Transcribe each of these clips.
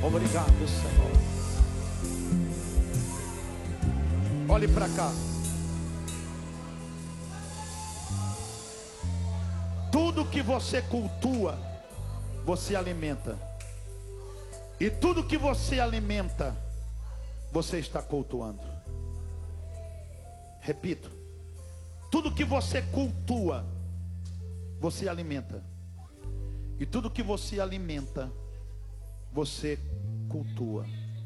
Obrigado, Senhor. Olhe para cá. Tudo que você cultua, você alimenta. E tudo que você alimenta, você está cultuando. Repito. Tudo que você cultua, você alimenta. E tudo que você alimenta, você cultua.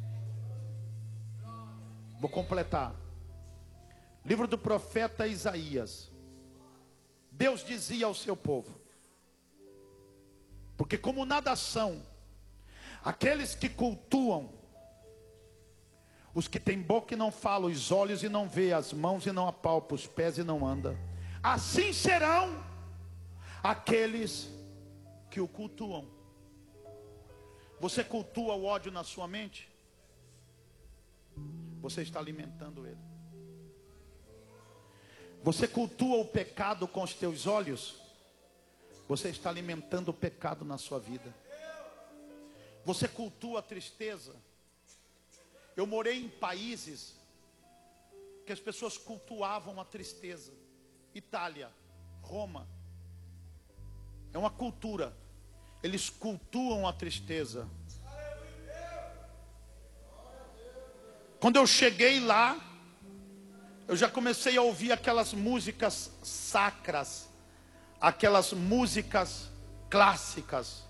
Vou completar. Livro do profeta Isaías. Deus dizia ao seu povo: porque como nada são aqueles que cultuam, os que têm boca e não falam, os olhos e não vê, as mãos e não apalpam, os pés e não andam, assim serão aqueles que o cultuam. Você cultua o ódio na sua mente? Você está alimentando ele. Você cultua o pecado com os teus olhos? Você está alimentando o pecado na sua vida. Você cultua a tristeza? Eu morei em países que as pessoas cultuavam a tristeza. Itália, Roma. É uma cultura. Eles cultuam a tristeza. Quando eu cheguei lá, eu já comecei a ouvir aquelas músicas sacras, aquelas músicas clássicas.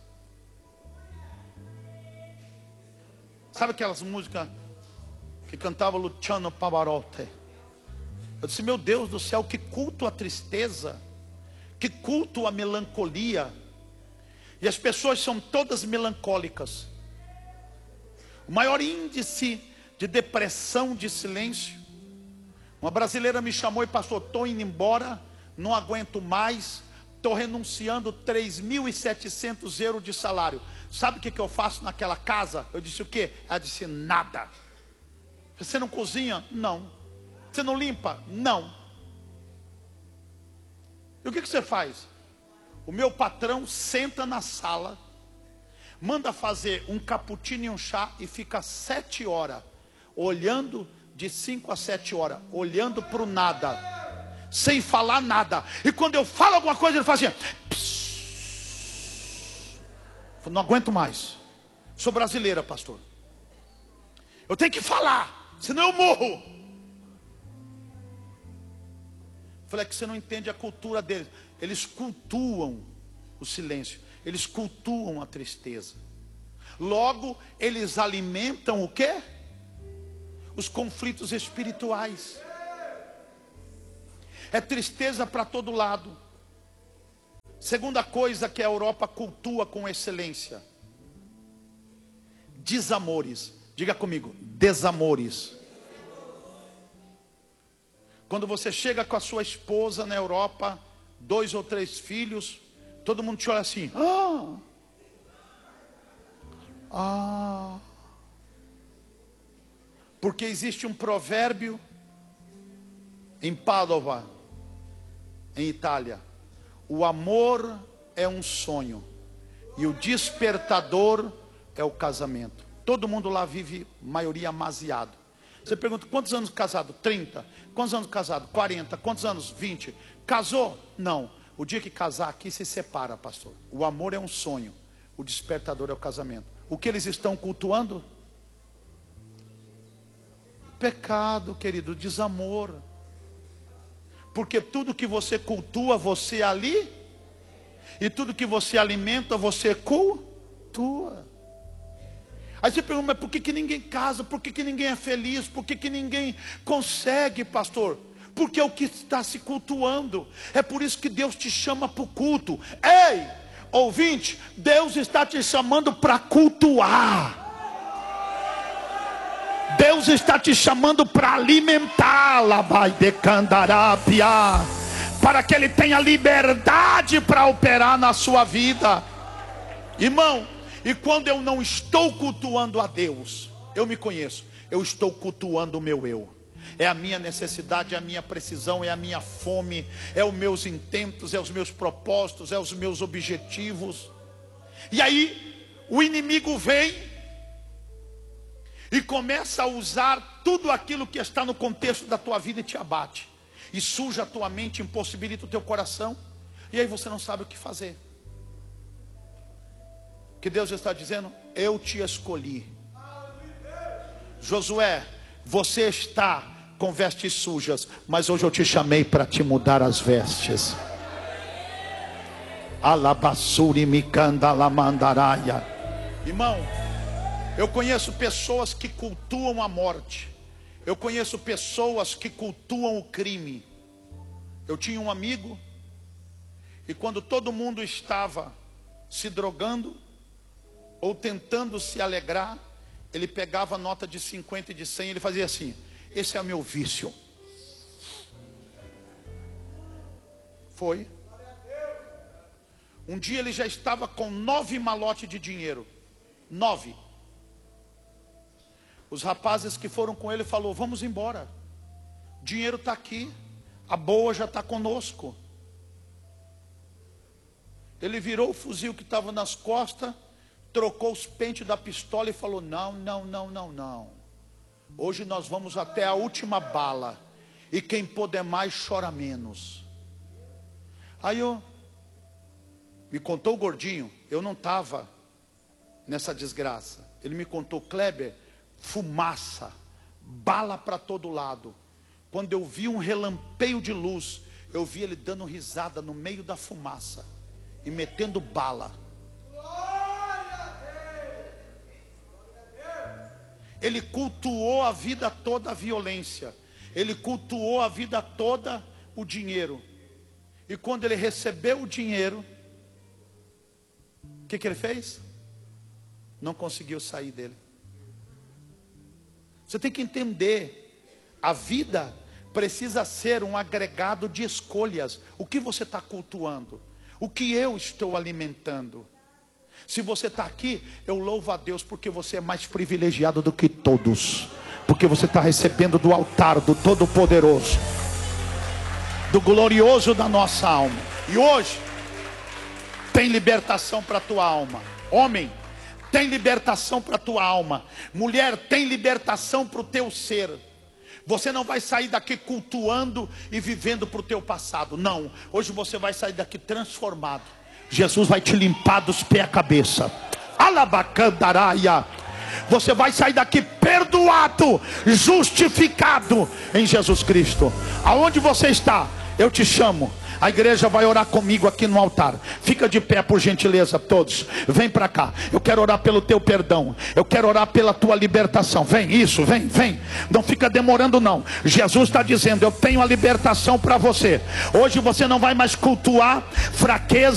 Sabe aquelas músicas que cantava Luciano Pavarotti? Eu disse: meu Deus do céu, que culto à tristeza, que culto à melancolia. E as pessoas são todas melancólicas. O maior índice de depressão de silêncio. Uma brasileira me chamou e: pastor, estou indo embora, não aguento mais, estou renunciando 3.700 euros de salário. Sabe o que eu faço naquela casa? Eu disse: o quê? Ela disse: nada. Você não cozinha? Não. Você não limpa? Não. E o que você faz? O meu patrão senta na sala, manda fazer um cappuccino e um chá e fica 7 horas olhando, de 5 a 7 horas, olhando para o nada, sem falar nada. E quando eu falo alguma coisa, ele faz assim: não aguento mais. Sou brasileira, pastor. Eu tenho que falar, senão eu morro. Falei: é que você não entende a cultura deles. Eles cultuam o silêncio. Eles cultuam a tristeza. Logo, eles alimentam o quê? Os conflitos espirituais. É tristeza para todo lado. Segunda coisa que a Europa cultua com excelência: desamores. Diga comigo: desamores. Quando você chega com a sua esposa na Europa, 2 ou 3 filhos, todo mundo te olha assim: porque existe um provérbio em Padova, em Itália: o amor é um sonho e o despertador é o casamento. Todo mundo lá vive, maioria amaziado. Você pergunta: quantos anos casado? 30. Quantos anos casado? 40. Quantos anos? 20. Casou? Não. O dia que casar aqui se separa, pastor. O amor é um sonho, o despertador é o casamento. O que eles estão cultuando? Pecado, querido, desamor. Porque tudo que você cultua, você ali. E tudo que você alimenta, você cultua. Aí você pergunta: mas por que ninguém casa? Por que ninguém é feliz? Por que ninguém consegue, pastor? Porque é o que está se cultuando. É por isso que Deus te chama para o culto. Ei, ouvinte, Deus está te chamando para cultuar. Deus está te chamando para alimentá-la, vai decandarápia, para que Ele tenha liberdade para operar na sua vida, irmão. E quando eu não estou cultuando a Deus, eu me conheço, eu estou cultuando o meu eu. É a minha necessidade, é a minha precisão, é a minha fome, é os meus intentos, é os meus propósitos, é os meus objetivos. E aí o inimigo vem e começa a usar tudo aquilo que está no contexto da tua vida e te abate, e suja a tua mente, impossibilita o teu coração, e aí você não sabe o que fazer. Que Deus está dizendo: eu te escolhi. Josué, você está com vestes sujas, mas hoje eu te chamei para te mudar as vestes. Alabassuri mikanda lamandaraia. Irmão, eu conheço pessoas que cultuam a morte. Eu conheço pessoas que cultuam o crime. Eu tinha um amigo, e quando todo mundo estava se drogando ou tentando se alegrar, ele pegava nota de 50 e de 100, ele fazia assim: esse é o meu vício. Foi. Um dia ele já estava com 9 malotes de dinheiro. 9. Os rapazes que foram com ele falaram: vamos embora, o dinheiro está aqui, a boa já está conosco. Ele virou o fuzil que estava nas costas, trocou os pentes da pistola e falou: não, não, não, não, não. Hoje nós vamos até a última bala, e quem puder mais chora menos. Aí me contou o gordinho, eu não estava nessa desgraça. Ele me contou: Kleber, fumaça, bala para todo lado. Quando eu vi um relampeio de luz, eu vi ele dando risada no meio da fumaça e metendo bala. Ele cultuou a vida toda a violência, ele cultuou a vida toda o dinheiro. E quando ele recebeu o dinheiro, o que ele fez? Não conseguiu sair dele. Você tem que entender, a vida precisa ser um agregado de escolhas. O que você está cultuando? O que eu estou alimentando? Se você está aqui, eu louvo a Deus, porque você é mais privilegiado do que todos, porque você está recebendo do altar do Todo-Poderoso, do glorioso da nossa alma. E hoje tem libertação para a tua alma. Homem, tem libertação para a tua alma. Mulher, tem libertação para o teu ser. Você não vai sair daqui cultuando e vivendo para o teu passado. Não, hoje você vai sair daqui transformado. Jesus vai te limpar dos pés à cabeça. Alabacandaraia. Você vai sair daqui perdoado, justificado em Jesus Cristo. Aonde você está, eu te chamo. A igreja vai orar comigo aqui no altar. Fica de pé, por gentileza, todos. Vem para cá. Eu quero orar pelo teu perdão. Eu quero orar pela tua libertação. Vem, isso, vem, vem. Não fica demorando não. Jesus está dizendo: eu tenho a libertação para você. Hoje você não vai mais cultuar fraqueza.